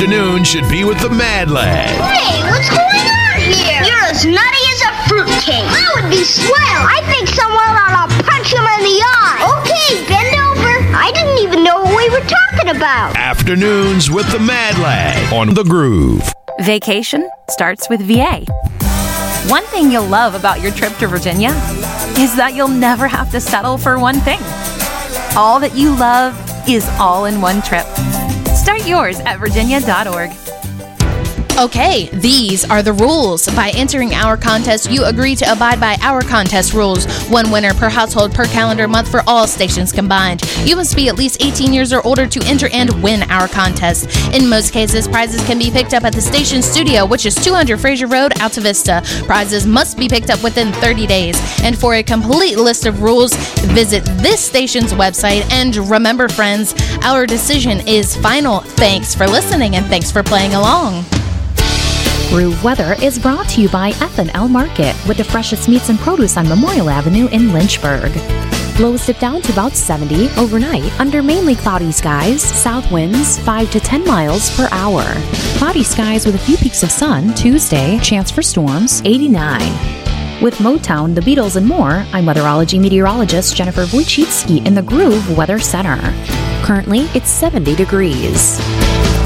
afternoon should be with the Mad Lad. Hey, what's going on here? You're as nutty as a fruitcake. That would be swell. I think someone ought to punch him in the eye. Okay, bend over. I didn't even know what we were talking about. Afternoons with the Mad Lad on The Groove. Vacation starts with VA. One thing you'll love about your trip to Virginia is that you'll never have to settle for one thing. All that you love is all in one trip. Start yours at virginia.org. Okay, these are the rules. By entering our contest, you agree to abide by our contest rules. One winner per household per calendar month for all stations combined. You must be at least 18 years or older to enter and win our contest. In most cases, prizes can be picked up at the station studio, which is 200 Fraser Road, Alta Vista. Prizes must be picked up within 30 days. And for a complete list of rules, visit this station's website. And remember, friends, our decision is final. Thanks for listening and thanks for playing along. Groove Weather is brought to you by F&L Market with the freshest meats and produce on Memorial Avenue in Lynchburg. Lows dip down to about 70 overnight under mainly cloudy skies, south winds 5 to 10 miles per hour. Cloudy skies with a few peaks of sun Tuesday, chance for storms 89. With Motown, the Beatles, and more, I'm weatherology meteorologist Jennifer Wojcicki in the Groove Weather Center. Currently, it's 70 degrees.